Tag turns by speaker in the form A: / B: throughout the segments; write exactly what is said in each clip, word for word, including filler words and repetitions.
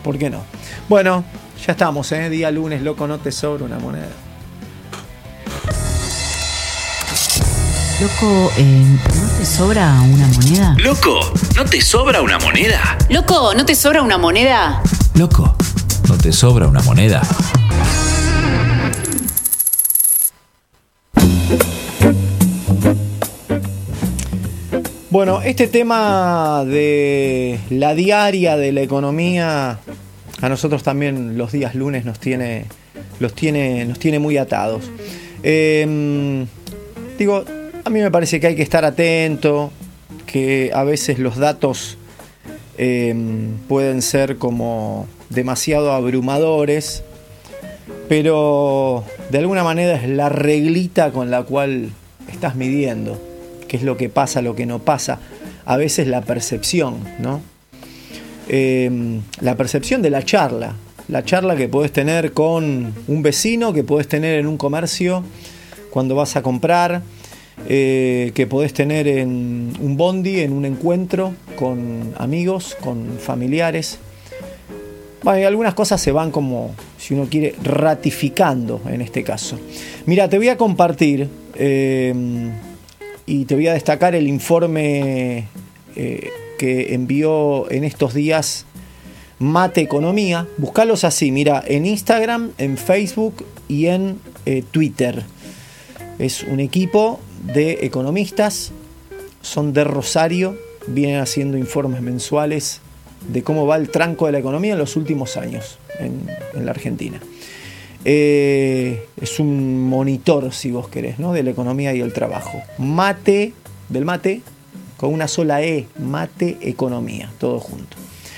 A: ¿Por qué no? Bueno, ya estamos, ¿eh? Día lunes, loco, no te sobra una moneda.
B: Loco, eh, ¿no te sobra una moneda?
C: Loco, ¿no te sobra una moneda?
D: Loco, ¿no te sobra una moneda?
C: Loco, ¿no te sobra una moneda?
A: Bueno, este tema de la diaria de la economía a nosotros también los días lunes nos tiene, los tiene, nos tiene muy atados. Eh, digo, a mí me parece que hay que estar atento, que a veces los datos eh, pueden ser como demasiado abrumadores, pero de alguna manera es la reglita con la cual estás midiendo qué es lo que pasa, lo que no pasa. A veces la percepción, ¿no? Eh, la percepción de la charla, la charla que podés tener con un vecino, que podés tener en un comercio cuando vas a comprar, eh, que podés tener en un bondi, en un encuentro con amigos, con familiares. Bueno, y algunas cosas se van como, si uno quiere, ratificando en este caso. Mira, te voy a compartir eh, y te voy a destacar el informe eh, que envió en estos días Mate Economía. Buscalos así, mira, en Instagram, en Facebook y en eh, Twitter. Es un equipo de economistas, son de Rosario, vienen haciendo informes mensuales de cómo va el tranco de la economía en los últimos años en, en la Argentina. Eh, es un monitor, si vos querés, ¿no? De la economía y el trabajo. Mate, del mate, con una sola E, Mate Economía, todo junto.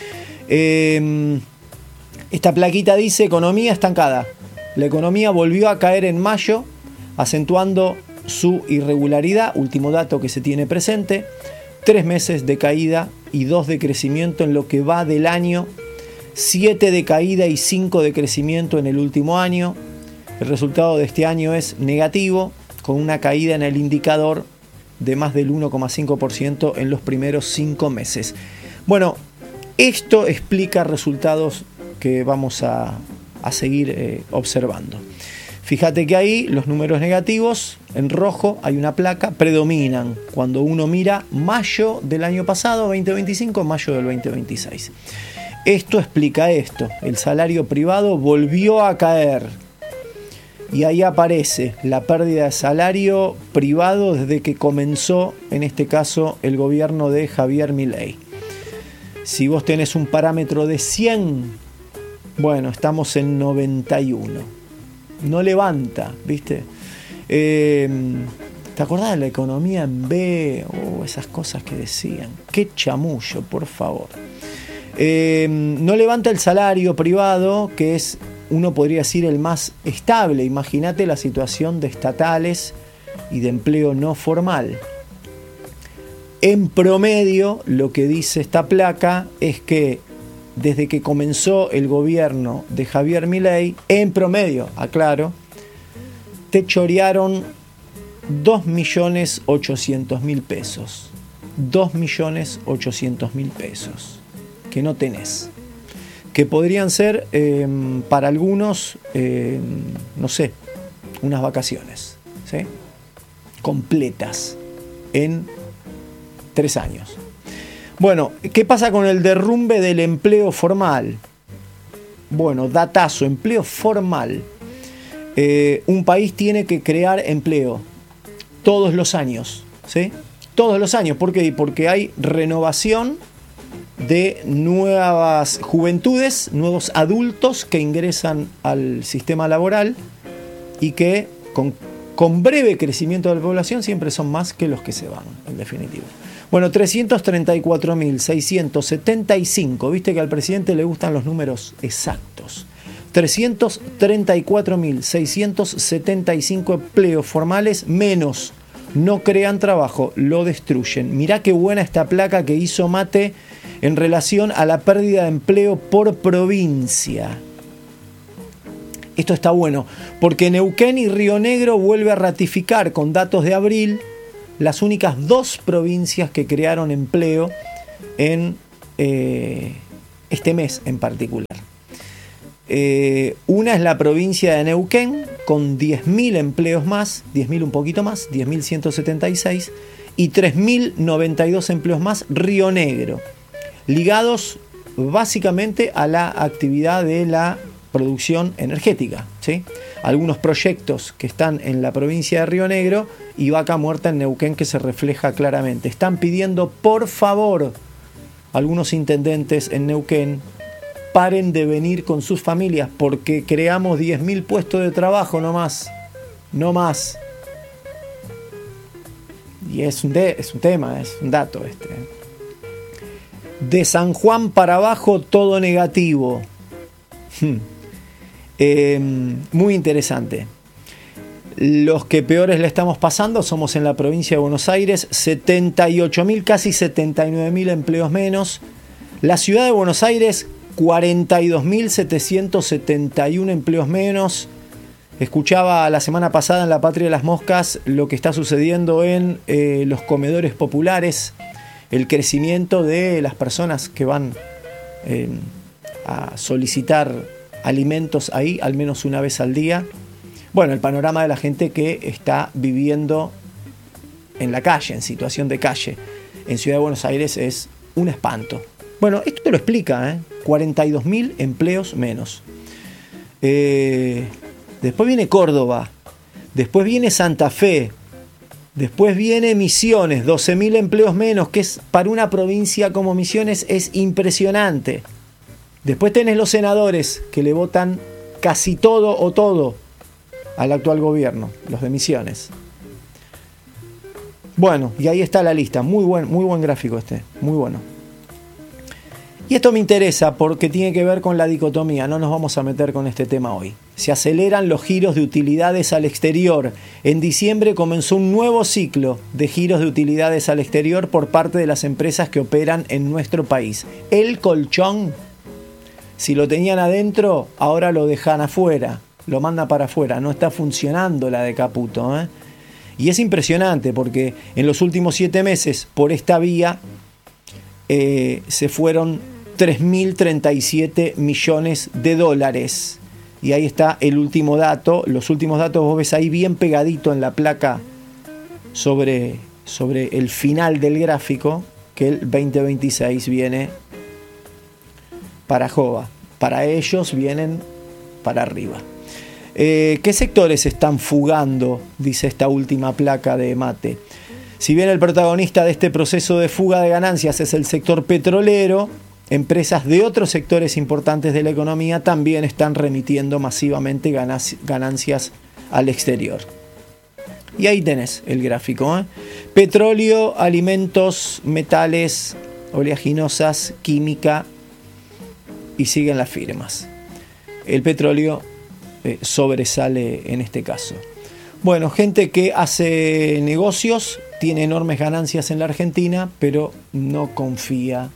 A: Eh, esta plaquita dice: economía estancada. La economía volvió a caer en mayo, acentuando su irregularidad. Último dato que se tiene presente: tres meses de caída y dos de crecimiento en lo que va del año, siete de caída y cinco de crecimiento en el último año. El resultado de este año es negativo, con una caída en el indicador de más del uno coma cinco por ciento en los primeros cinco meses. Bueno, esto explica resultados que vamos a, a seguir eh, observando. Fíjate que ahí los números negativos, en rojo hay una placa, predominan cuando uno mira mayo del año pasado, veinte veinticinco, mayo del veinte veintiséis. Esto explica esto: el salario privado volvió a caer. Y ahí aparece la pérdida de salario privado desde que comenzó, en este caso, el gobierno de Javier Milei. Si vos tenés un parámetro de cien, bueno, estamos en noventa y uno. No levanta, ¿viste? Eh, ¿Te acordás de la economía en B? O oh, esas cosas que decían. Qué chamullo, por favor. Eh, no levanta el salario privado, que es, uno podría decir, el más estable. Imagínate la situación de estatales y de empleo no formal. En promedio, lo que dice esta placa es que desde que comenzó el gobierno de Javier Milei, en promedio, aclaro, te chorearon dos millones ochocientos mil pesos. dos millones ochocientos mil pesos. Que no tenés. Que podrían ser, eh, para algunos, eh, no sé, unas vacaciones, ¿sí? Completas en tres años. Bueno, ¿qué pasa con el derrumbe del empleo formal? Bueno, datazo, empleo formal. Eh, un país tiene que crear empleo todos los años, ¿sí? Todos los años. ¿Por qué? Porque hay renovación de nuevas juventudes, nuevos adultos que ingresan al sistema laboral y que con, con breve crecimiento de la población siempre son más que los que se van, en definitiva. Bueno, trescientos treinta y cuatro mil seiscientos setenta y cinco, viste que al presidente le gustan los números exactos. trescientos treinta y cuatro mil seiscientos setenta y cinco empleos formales menos. No crean trabajo, lo destruyen. Mirá qué buena esta placa que hizo Mate en relación a la pérdida de empleo por provincia. Esto está bueno, porque Neuquén y Río Negro vuelve a ratificar con datos de abril las únicas dos provincias que crearon empleo en eh, este mes en particular. Eh, una es la provincia de Neuquén, con diez mil empleos más, diez mil un poquito más, diez mil ciento setenta y seis, y tres mil noventa y dos empleos más, Río Negro, ligados básicamente a la actividad de la producción energética, ¿sí? Algunos proyectos que están en la provincia de Río Negro y Vaca Muerta en Neuquén, que se refleja claramente. Están pidiendo, por favor, algunos intendentes en Neuquén, paren de venir con sus familias porque creamos diez mil puestos de trabajo, no más, no más. Y es un, de, es un tema, es un dato este. De San Juan para abajo, todo negativo. Hmm. Eh, muy interesante. Los que peores le estamos pasando somos en la provincia de Buenos Aires, setenta y ocho mil, casi setenta y nueve mil empleos menos. La ciudad de Buenos Aires, cuarenta y dos mil setecientos setenta y uno empleos menos. Escuchaba la semana pasada en La Patria de las Moscas lo que está sucediendo en eh, los comedores populares, el crecimiento de las personas que van eh, a solicitar alimentos ahí al menos una vez al día. Bueno, el panorama de la gente que está viviendo en la calle, en situación de calle, en Ciudad de Buenos Aires es un espanto. Bueno, esto te lo explica, ¿eh? cuarenta y dos mil empleos menos. Eh, después viene Córdoba, después viene Santa Fe, después viene Misiones, doce mil empleos menos, que es para una provincia como Misiones es impresionante. Después tenés los senadores que le votan casi todo o todo al actual gobierno, los de Misiones. Bueno, y ahí está la lista, muy buen, muy buen gráfico este, muy bueno. Y esto me interesa porque tiene que ver con la dicotomía, no nos vamos a meter con este tema hoy. Se aceleran los giros de utilidades al exterior. En diciembre comenzó un nuevo ciclo de giros de utilidades al exterior por parte de las empresas que operan en nuestro país. El colchón, si lo tenían adentro, ahora lo dejan afuera, lo manda para afuera, no está funcionando la de Caputo, ¿eh? Y es impresionante porque en los últimos siete meses por esta vía eh, se fueron tres mil treinta y siete millones de dólares. Y ahí está el último dato. Los últimos datos vos ves ahí bien pegadito en la placa sobre, sobre el final del gráfico, que el veinte veintiséis viene para Jova. Para ellos vienen para arriba. Eh, ¿Qué sectores están fugando? Dice esta última placa de Mate. Si bien el protagonista de este proceso de fuga de ganancias es el sector petrolero, empresas de otros sectores importantes de la economía también están remitiendo masivamente ganancias al exterior. Y ahí tenés el gráfico, ¿eh? Petróleo, alimentos, metales, oleaginosas, química, y siguen las firmas. El petróleo eh, sobresale en este caso. Bueno, gente que hace negocios, tiene enormes ganancias en la Argentina, pero no confía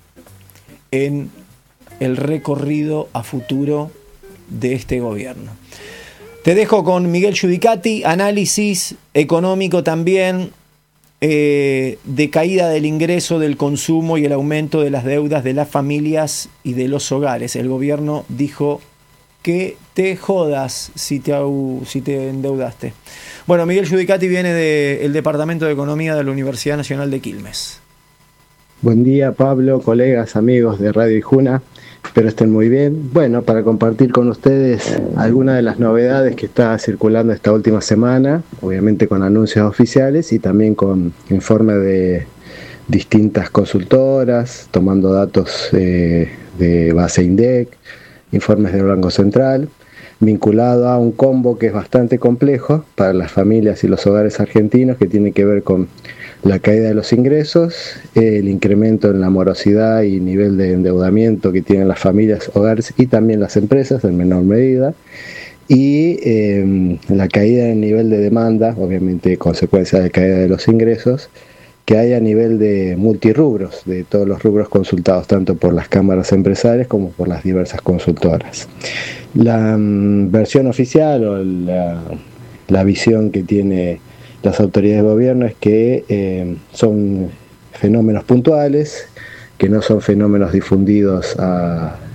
A: en el recorrido a futuro de este gobierno. Te dejo con Miguel Giudicati, análisis económico también, eh, de caída del ingreso, del consumo y el aumento de las deudas de las familias y de los hogares. El gobierno dijo que te jodas si te, si te endeudaste. Bueno, Miguel Giudicati viene del Departamento de Economía de la Universidad Nacional de Quilmes.
E: Buen día, Pablo, colegas, amigos de Radio Ijuna, espero estén muy bien. Bueno, para compartir con ustedes algunas de las novedades que está circulando esta última semana, obviamente con anuncios oficiales y también con informes de distintas consultoras, tomando datos eh, de base INDEC, informes del Banco Central, vinculado a un combo que es bastante complejo para las familias y los hogares argentinos, que tiene que ver con la caída de los ingresos, el incremento en la morosidad y nivel de endeudamiento que tienen las familias, hogares y también las empresas en menor medida, y eh, la caída en el nivel de demanda, obviamente consecuencia de caída de los ingresos, que hay a nivel de multirrubros, de todos los rubros consultados, tanto por las cámaras empresariales como por las diversas consultoras. La um, versión oficial o la, la visión que tiene las autoridades de gobierno es que eh, son fenómenos puntuales que no son fenómenos difundidos a